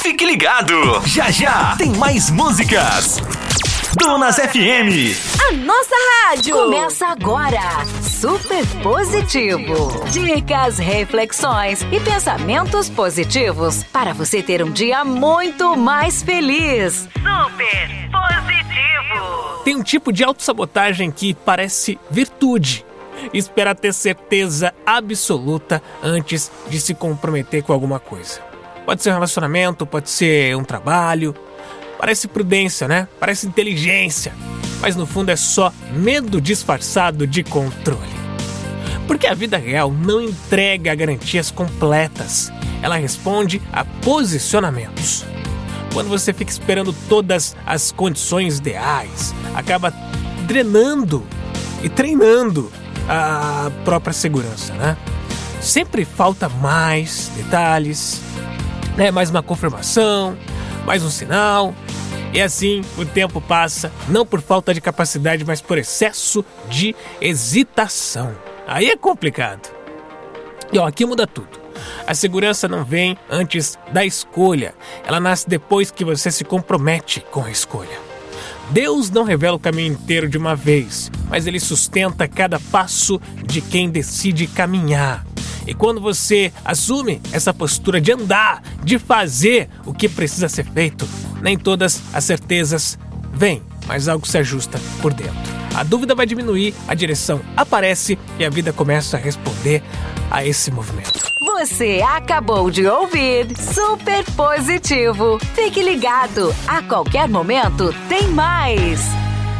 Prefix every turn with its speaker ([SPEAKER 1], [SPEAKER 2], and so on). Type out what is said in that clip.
[SPEAKER 1] Fique ligado, já já tem mais músicas. Donas FM.
[SPEAKER 2] A nossa rádio começa agora. Super positivo. Dicas, reflexões e pensamentos positivos para você ter um dia muito mais feliz. Super positivo.
[SPEAKER 3] Tem um tipo de autossabotagem que parece virtude. Esperar ter certeza absoluta antes de se comprometer com alguma coisa. Pode ser um relacionamento, pode ser um trabalho. Parece prudência, né? Parece inteligência. Mas no fundo é só medo disfarçado de controle. Porque a vida real não entrega garantias completas. Ela responde a posicionamentos. Quando você fica esperando todas as condições ideais, acaba drenando e treinando a própria segurança, né? Sempre falta mais detalhes, né? Mais uma confirmação, mais um sinal. E assim o tempo passa, não por falta de capacidade, mas por excesso de hesitação. Aí é complicado. E aqui muda tudo. A segurança não vem antes da escolha. Ela nasce depois que você se compromete com a escolha. Deus não revela o caminho inteiro de uma vez, mas Ele sustenta cada passo de quem decide caminhar. E quando você assume essa postura de andar, de fazer o que precisa ser feito, nem todas as certezas vêm, mas algo se ajusta por dentro. A dúvida vai diminuir, a direção aparece e a vida começa a responder a esse movimento.
[SPEAKER 2] Você acabou de ouvir Super Positivo. Fique ligado, a qualquer momento tem mais.